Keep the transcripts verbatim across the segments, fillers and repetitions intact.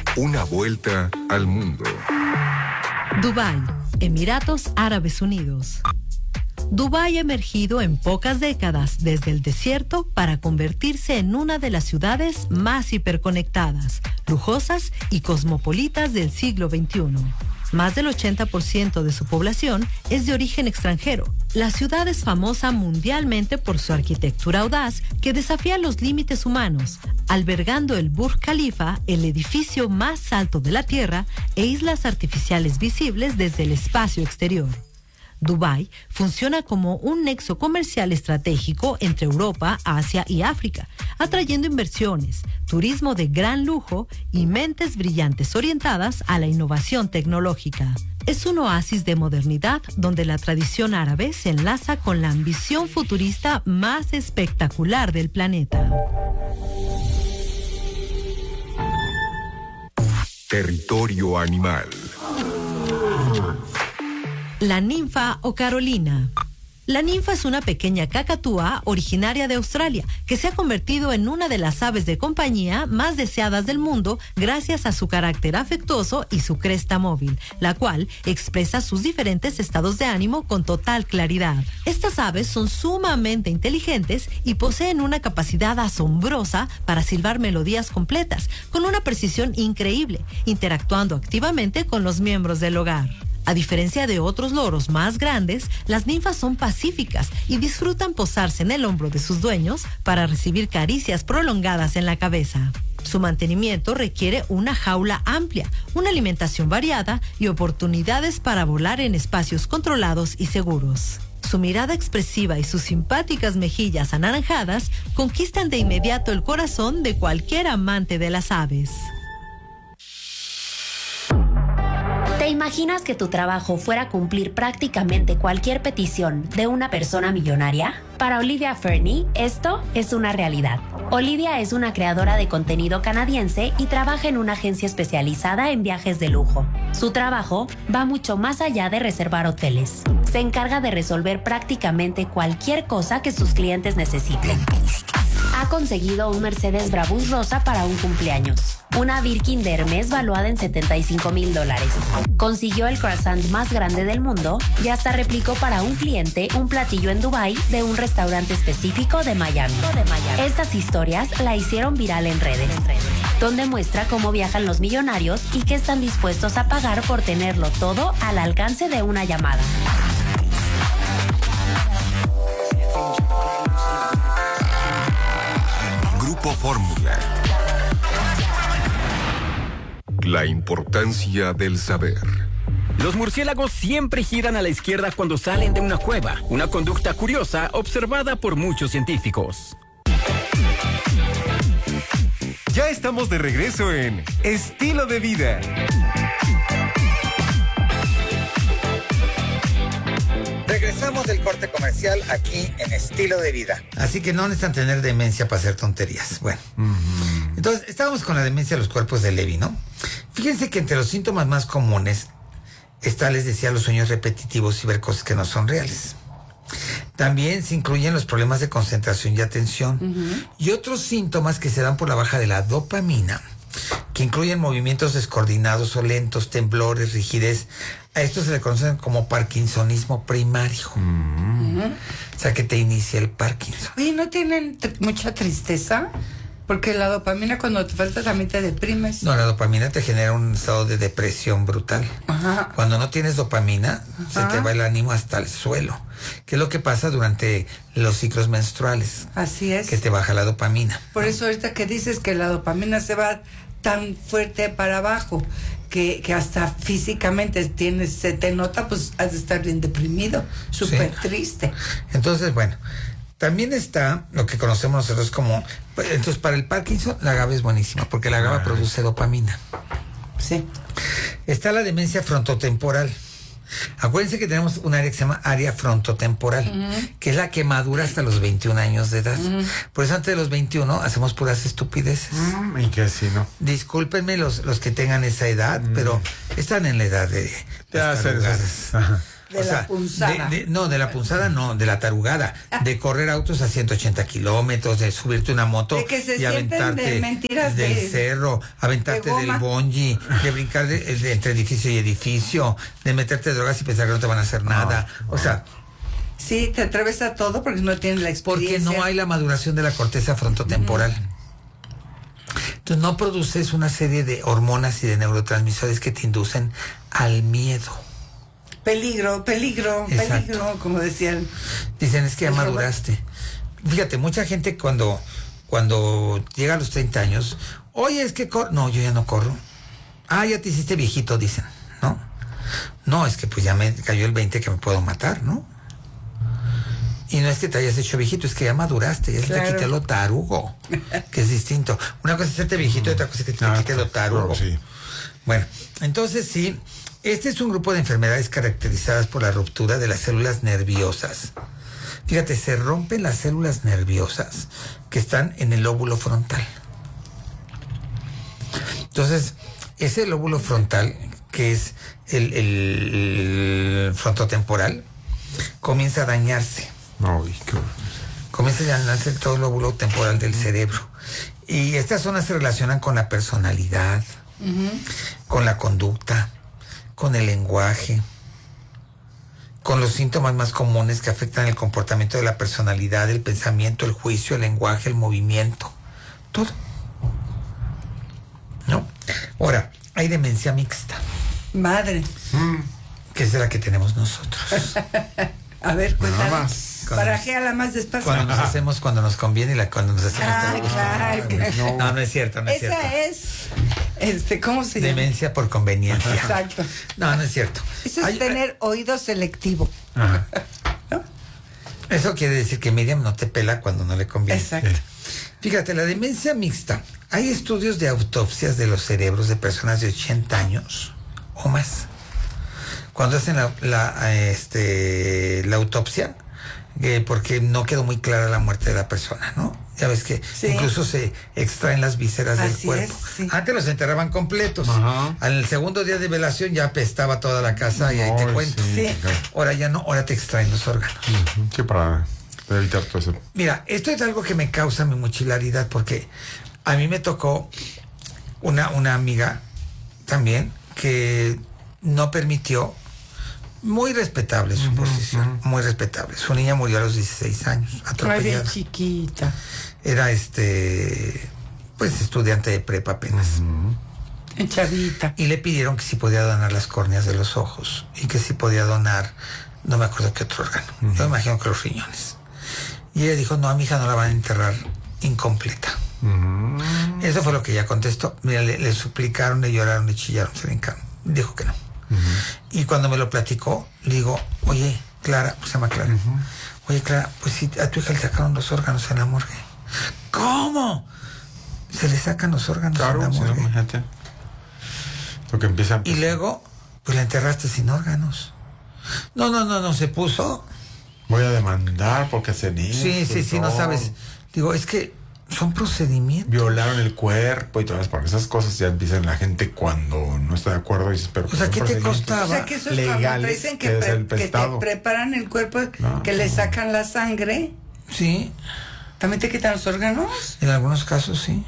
Una vuelta al mundo. Dubái, Emiratos Árabes Unidos. Dubái ha emergido en pocas décadas desde el desierto para convertirse en una de las ciudades más hiperconectadas, lujosas y cosmopolitas del siglo veintiuno. Más del ochenta por ciento de su población es de origen extranjero. La ciudad es famosa mundialmente por su arquitectura audaz que desafía los límites humanos, albergando el Burj Khalifa, el edificio más alto de la Tierra, e islas artificiales visibles desde el espacio exterior. Dubái funciona como un nexo comercial estratégico entre Europa, Asia y África, atrayendo inversiones, turismo de gran lujo y mentes brillantes orientadas a la innovación tecnológica. Es un oasis de modernidad donde la tradición árabe se enlaza con la ambición futurista más espectacular del planeta. Territorio animal. La ninfa o Carolina. La ninfa es una pequeña cacatúa originaria de Australia que se ha convertido en una de las aves de compañía más deseadas del mundo gracias a su carácter afectuoso y su cresta móvil, la cual expresa sus diferentes estados de ánimo con total claridad. Estas aves son sumamente inteligentes y poseen una capacidad asombrosa para silbar melodías completas, con una precisión increíble, interactuando activamente con los miembros del hogar. A diferencia de otros loros más grandes, las ninfas son pacíficas y disfrutan posarse en el hombro de sus dueños para recibir caricias prolongadas en la cabeza. Su mantenimiento requiere una jaula amplia, una alimentación variada y oportunidades para volar en espacios controlados y seguros. Su mirada expresiva y sus simpáticas mejillas anaranjadas conquistan de inmediato el corazón de cualquier amante de las aves. ¿Te imaginas que tu trabajo fuera cumplir prácticamente cualquier petición de una persona millonaria? Para Olivia Fernie, esto es una realidad. Olivia es una creadora de contenido canadiense y trabaja en una agencia especializada en viajes de lujo. Su trabajo va mucho más allá de reservar hoteles. Se encarga de resolver prácticamente cualquier cosa que sus clientes necesiten. Ha conseguido un Mercedes Brabus rosa para un cumpleaños, una Birkin de Hermes valuada en setenta y cinco mil dólares. Consiguió el croissant más grande del mundo y hasta replicó para un cliente un platillo en Dubái de un restaurante específico de Miami. Estas historias la hicieron viral en redes, donde muestra cómo viajan los millonarios y qué están dispuestos a pagar por tenerlo todo al alcance de una llamada. Grupo Fórmula. La importancia del saber. Los murciélagos siempre giran a la izquierda cuando salen de una cueva, una conducta curiosa observada por muchos científicos. Ya estamos de regreso en Estilo de Vida. Regresamos del corte comercial aquí en Estilo de Vida. Así que no necesitan tener demencia para hacer tonterías. Bueno, uh-huh. Entonces estábamos con la demencia de los cuerpos de Levy, ¿no? Fíjense que entre los síntomas más comunes está, les decía, los sueños repetitivos y ver cosas que no son reales. También se incluyen los problemas de concentración y atención. Uh-huh. Y otros síntomas que se dan por la baja de la dopamina, que incluyen movimientos descoordinados o lentos, temblores, rigidez. A esto se le conocen como parkinsonismo primario. Mm. Uh-huh. O sea, que te inicia el Parkinson. Oye, ¿no tienen t- mucha tristeza? Porque la dopamina cuando te falta también te deprimes. No, la dopamina te genera un estado de depresión brutal. Ajá. Cuando no tienes dopamina, Ajá. se te va el ánimo hasta el suelo. ¿Qué es lo que pasa durante los ciclos menstruales? Así es. Que te baja la dopamina. Por eso ahorita que dices que la dopamina se va tan fuerte para abajo, que, que hasta físicamente tienes, se te nota, pues has de estar bien deprimido, súper sí. triste. Entonces, bueno, también está lo que conocemos nosotros como... Entonces, para el Parkinson, la GABA es buenísima, porque la GABA ah. produce dopamina. Sí. Está la demencia frontotemporal. Acuérdense que tenemos un área que se llama área frontotemporal, uh-huh. que es la que madura hasta los veintiún años de edad. Uh-huh. Por eso antes de los veintiuno hacemos puras estupideces. Mm, y que así, ¿no? Discúlpenme los, los que tengan esa edad, mm. pero están en la edad de... de hacer esas. De o la sea, punzada. de- de- no, de la punzada no, de la tarugada. De correr autos a ciento ochenta kilómetros, de subirte una moto De que se y sienten aventarte de mentiras del de- cerro, aventarte de del goma. bungee, de brincar de- de entre edificio y edificio, de meterte drogas y pensar que no te van a hacer nada. O sea, Sí, te atreves a todo porque no tienes la porque experiencia. no hay la maduración de la corteza frontotemporal. Entonces no produces una serie de hormonas y de neurotransmisores que te inducen al miedo. Peligro, peligro, Exacto. peligro, como decían. Dicen, es que ya Es maduraste. Fíjate, mucha gente cuando, cuando llega a los treinta años, oye, es que corro. No, yo ya no corro. Ah, ya te hiciste viejito, dicen, ¿no? No, es que pues ya me cayó el veinte que me puedo matar, ¿no? Y no es que te hayas hecho viejito, es que ya maduraste, ya se Claro. te quité lo tarugo, que es distinto. Una cosa es hacerte viejito y otra cosa es que te Ah, quite lo tarugo. claro, sí. Bueno, entonces sí, este es un grupo de enfermedades caracterizadas por la ruptura de las células nerviosas. Fíjate, se rompen las células nerviosas que están en el lóbulo frontal. Entonces, ese lóbulo frontal, que es el, el- el frontotemporal, comienza a dañarse. Ay, qué- Comienza a dañarse todo el lóbulo temporal del cerebro. Y estas zonas se relacionan con la personalidad, con la conducta, con el lenguaje, con los síntomas más comunes que afectan el comportamiento de la personalidad, el pensamiento, el juicio, el lenguaje, el movimiento, todo. ¿No? Ahora, hay demencia mixta, Madre. que es de la que tenemos nosotros. A ver, cuéntame. más. Barajéala más despacio. Cuando nos hacemos, cuando nos conviene y la, cuando nos hacemos Ah, todo. claro, claro. No, no es cierto, no es cierto. Esa es, este, ¿cómo se llama? Demencia por conveniencia. Exacto. No, no es cierto. Eso es Hay- tener oído selectivo. Ajá. Eso quiere decir que Miriam no te pela cuando no le conviene. Exacto. Fíjate, la demencia mixta. Hay estudios de autopsias de los cerebros de personas de ochenta años o más. Cuando hacen la, la, este, la autopsia, eh, porque no quedó muy clara la muerte de la persona, ¿no? Ya ves que Sí. incluso se extraen las vísceras del Así cuerpo. es, sí. Antes los enterraban completos. Ajá. Al segundo día de velación ya apestaba toda la casa y ahí te Ay, cuento. sí, Sí. claro. Ahora ya no, ahora te extraen los órganos. Ujú, sí, para evitar todo eso. Mira, esto es algo que me causa mi mochilaridad porque a mí me tocó una, una amiga también que no permitió, muy respetable su posición, muy respetable. Su niña murió a los dieciséis años, Ay, bien atropellada. chiquita. Era este, pues estudiante de prepa apenas. En chavita. Y le pidieron que si podía donar las córneas de los ojos y que si podía donar, no me acuerdo qué otro órgano. Yo imagino que los riñones. Y ella dijo, no, a mi hija no la van a enterrar incompleta. Eso fue lo que ella contestó. Mira, le, le suplicaron, le lloraron, le chillaron, se le hincaron. Dijo que no. Y cuando me lo platicó, le digo, oye, Clara, pues se llama Clara. Oye, Clara, pues si a tu hija le sacaron los órganos en la morgue. ¿Cómo? Se le sacan los órganos Claro, en la si no, morgue. imagínate. Lo que empieza. Y luego, pues la enterraste sin órganos. No, no, no, no, se puso. Voy a demandar porque se niega. Sí, sí, sí, no sabes. Digo, es que son procedimientos. Violaron el cuerpo y todas, porque esas cosas ya empiezan la gente cuando no está de acuerdo y dices, pero O sea, son ¿qué te procedimientos costaba? O sea, que eso es cuando te legales, dicen que, que es pre- el que te pestado. preparan el cuerpo, No. que le sacan la sangre. Sí, ¿También te quitan los órganos? en algunos casos sí.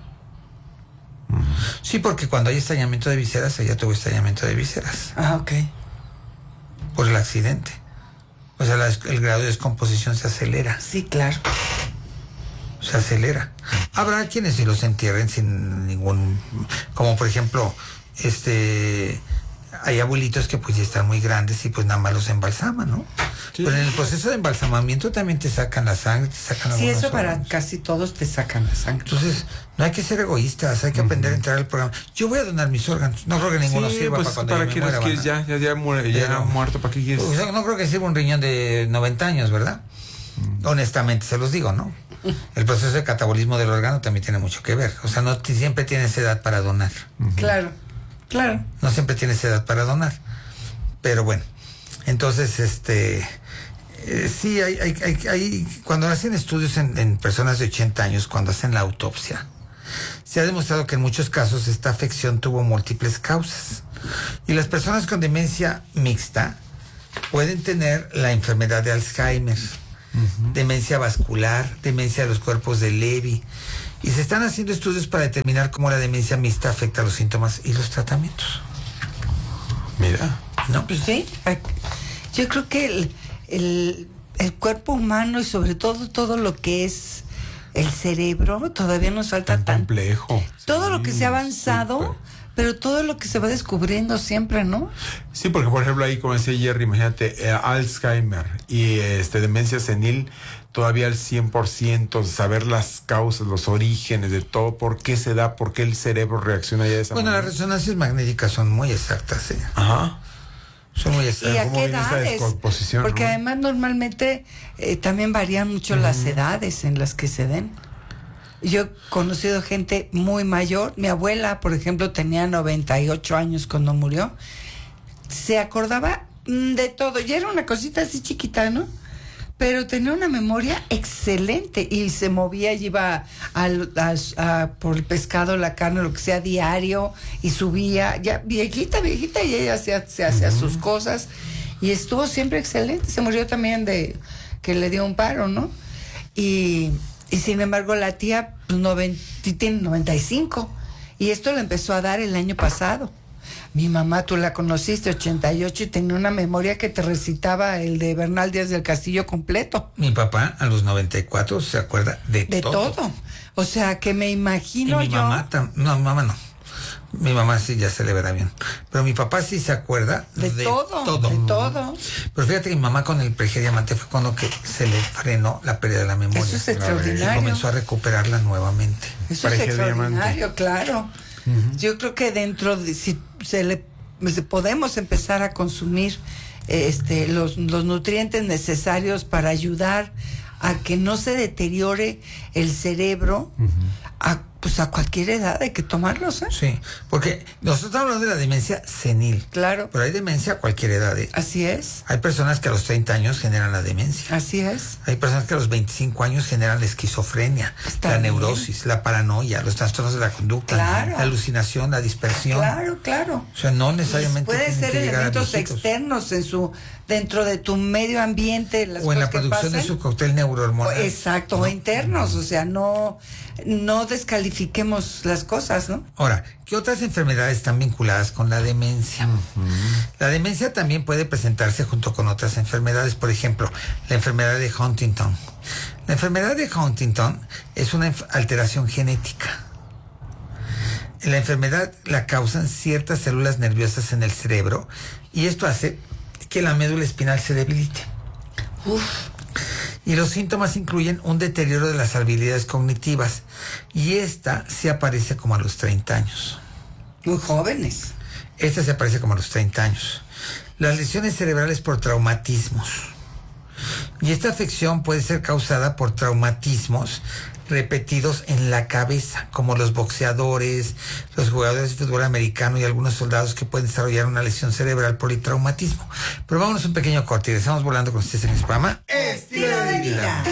Sí, porque cuando hay estallamiento de vísceras, ella tuvo estallamiento de vísceras Ah, ok. por el accidente. O sea, la- el grado de descomposición se acelera, Sí, claro. se acelera. Habrá quienes si los entierren sin ningún, como por ejemplo, este, hay abuelitos que pues ya están muy grandes y pues nada más los embalsaman, ¿no? Sí. Pero en el proceso de embalsamamiento también te sacan la sangre, te sacan Sí, algunos eso para órganos. casi todos te sacan la sangre. Entonces, no hay que ser egoístas, hay que aprender a entrar al programa. Yo voy a donar mis órganos, no creo que ninguno Sí, sirva pues para cuando para yo me qué los muera, quieres ¿verdad? ya, ya, ya, muere, ya Pero- muerto, ¿para qué quieres? O sea, no creo que sirva un riñón de noventa años, ¿verdad? Honestamente, se los digo, ¿no? El proceso de catabolismo del órgano también tiene mucho que ver. O sea, no ti- siempre tienes edad para donar. Claro, claro. No siempre tienes edad para donar. Pero bueno, entonces, este... eh, sí, hay, hay, hay, hay- cuando hacen estudios en, en personas de ochenta años, cuando hacen la autopsia, se ha demostrado que en muchos casos esta afección tuvo múltiples causas. Y las personas con demencia mixta pueden tener la enfermedad de Alzheimer, uh-huh. demencia vascular, demencia de los cuerpos de Levy. Y se están haciendo estudios para determinar cómo la demencia mixta afecta los síntomas y los tratamientos. Mira. ¿No? Pues sí. Yo creo que el, el, el cuerpo humano y sobre todo todo lo que es el cerebro todavía nos falta tan, tan complejo. Todo sí, lo que se ha avanzado, super. Pero todo lo que se va descubriendo siempre, ¿no? Sí, porque por ejemplo ahí, como decía Jerry, imagínate, eh, Alzheimer y este demencia senil, todavía al cien por ciento, saber las causas, los orígenes de todo, por qué se da, por qué el cerebro reacciona ya de esa bueno, manera. Bueno, las resonancias magnéticas son muy exactas, ¿eh? Ajá. Son muy exactas. ¿Y a qué edades? Porque ¿no? además normalmente eh, también varían mucho uh-huh. las edades en las que se den. Yo he conocido gente muy mayor. Mi abuela, por ejemplo, tenía noventa y ocho años cuando murió. Se acordaba de todo. Y era una cosita así chiquita, ¿no? Pero tenía una memoria excelente y se movía y iba al, a, a, por el pescado, la carne, lo que sea, diario, y subía, ya viejita, viejita, y ella se, se hacía uh-huh. sus cosas. Y estuvo siempre excelente. Se murió también de que le dio un paro, ¿no? Y... Y sin embargo la tía pues, noventa, tiene noventa y cinco y esto le empezó a dar el año pasado. Mi mamá, tú la conociste, ochenta y ocho, y tenía una memoria que te recitaba el de Bernal Díaz del Castillo completo. Mi papá a los noventa y cuatro se acuerda de, de todo. De todo. O sea que me imagino y mi yo... mamá, tam- no, mi mamá no. Mi mamá sí ya se le verá bien. Pero mi papá sí se acuerda de, de todo, todo. De todo. Pero fíjate que mi mamá con el pergediamante fue cuando que se le frenó la pérdida de la memoria. Eso es extraordinario. Y comenzó a recuperarla nuevamente. Eso es extraordinario, claro. Uh-huh. Yo creo que dentro de si se le si podemos empezar a consumir este los, los nutrientes necesarios para ayudar a que no se deteriore el cerebro, uh-huh. a pues a cualquier edad hay que tomarlos, ¿eh? Sí, porque nosotros estamos hablando de la demencia senil. Claro. Pero hay demencia a cualquier edad, ¿eh? Así es. Hay personas que a los treinta años generan la demencia. Así es. Hay personas que a los veinticinco años generan la esquizofrenia, Está la bien. neurosis, la paranoia, los trastornos de la conducta, claro. la alucinación, la dispersión. Claro, claro. O sea, no necesariamente puede ser elementos externos en su dentro de tu medio ambiente, las o en cosas la producción de su cóctel neurohormonal. Exacto, ¿no? O internos, o sea, no no descalifiquemos las cosas, ¿no? Ahora, ¿qué otras enfermedades están vinculadas con la demencia? Uh-huh. La demencia también puede presentarse junto con otras enfermedades, por ejemplo, la enfermedad de Huntington. La enfermedad de Huntington es una enf- alteración genética. La enfermedad la causan ciertas células nerviosas en el cerebro y esto hace que la médula espinal se debilite. Uf. Y los síntomas incluyen un deterioro de las habilidades cognitivas y esta se aparece como a los treinta años. Muy jóvenes. Esta se aparece como a los treinta años. Las lesiones cerebrales por traumatismos. Y esta afección puede ser causada por traumatismos repetidos en la cabeza, como los boxeadores, los jugadores de fútbol americano y algunos soldados que pueden desarrollar una lesión cerebral por el traumatismo. Pero vámonos un pequeño corte y estamos volando con ustedes en el programa Estilo de Vida.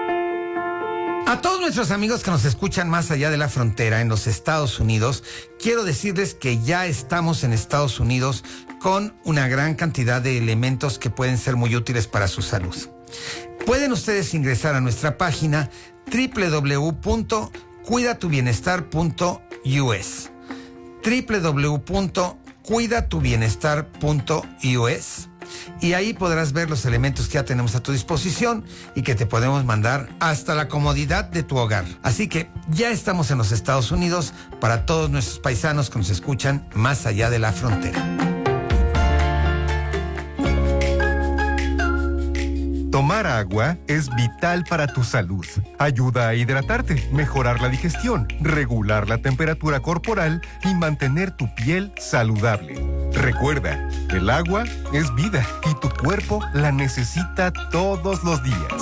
A todos nuestros amigos que nos escuchan más allá de la frontera en los Estados Unidos, quiero decirles que ya estamos en Estados Unidos con una gran cantidad de elementos que pueden ser muy útiles para su salud. Pueden ustedes ingresar a nuestra página doble u doble u doble u punto cuida tu bienestar punto u s doble u doble u doble u punto cuida tu bienestar punto u s y ahí podrás ver los elementos que ya tenemos a tu disposición y que te podemos mandar hasta la comodidad de tu hogar. Así que ya estamos en los Estados Unidos para todos nuestros paisanos que nos escuchan más allá de la frontera. Tomar agua es vital para tu salud. Ayuda a hidratarte, mejorar la digestión, regular la temperatura corporal y mantener tu piel saludable. Recuerda, el agua es vida y tu cuerpo la necesita todos los días.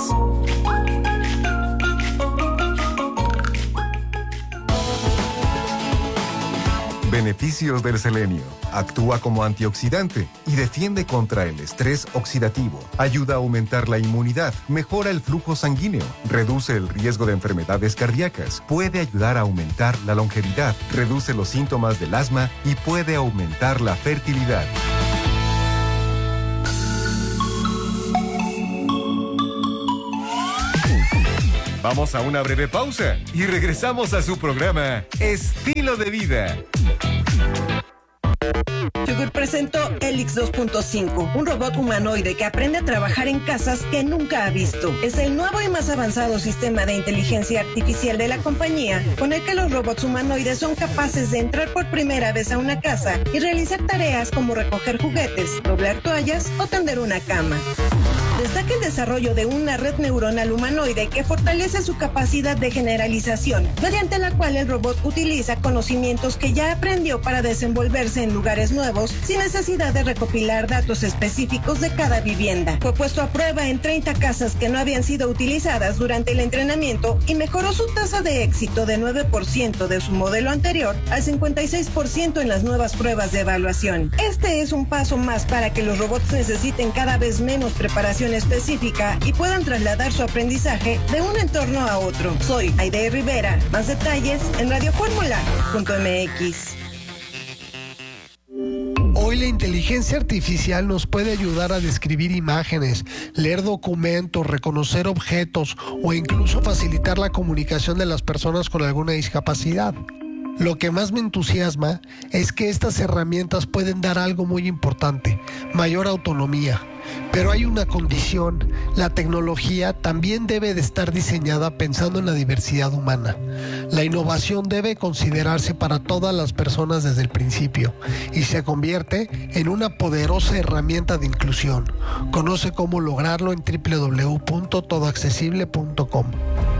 Beneficios del selenio. Actúa como antioxidante y defiende contra el estrés oxidativo. Ayuda a aumentar la inmunidad, mejora el flujo sanguíneo, reduce el riesgo de enfermedades cardíacas, puede ayudar a aumentar la longevidad, reduce los síntomas del asma y puede aumentar la fertilidad. Vamos a una breve pausa y regresamos a su programa Estilo de Vida. Chugur presentó Helix dos punto cinco, un robot humanoide que aprende a trabajar en casas que nunca ha visto. Es el nuevo y más avanzado sistema de inteligencia artificial de la compañía, con el que los robots humanoides son capaces de entrar por primera vez a una casa y realizar tareas como recoger juguetes, doblar toallas o tender una cama. Destaca el desarrollo de una red neuronal humanoide que fortalece su capacidad de generalización, mediante la cual el robot utiliza conocimientos que ya aprendió para desenvolverse en lugares nuevos sin necesidad de recopilar datos específicos de cada vivienda. Fue puesto a prueba en treinta casas que no habían sido utilizadas durante el entrenamiento y mejoró su tasa de éxito de nueve por ciento de su modelo anterior al cincuenta y seis por ciento en las nuevas pruebas de evaluación. Este es un paso más para que los robots necesiten cada vez menos preparación específica y puedan trasladar su aprendizaje de un entorno a otro. Soy Aide Rivera. Más detalles en radio fórmula punto m x. Hoy la inteligencia artificial nos puede ayudar a describir imágenes, leer documentos, reconocer objetos o incluso facilitar la comunicación de las personas con alguna discapacidad. Lo que más me entusiasma es que estas herramientas pueden dar algo muy importante, mayor autonomía. Pero hay una condición: la tecnología también debe de estar diseñada pensando en la diversidad humana. La innovación debe considerarse para todas las personas desde el principio y se convierte en una poderosa herramienta de inclusión. Conoce cómo lograrlo en doble u doble u doble u punto todo accesible punto com.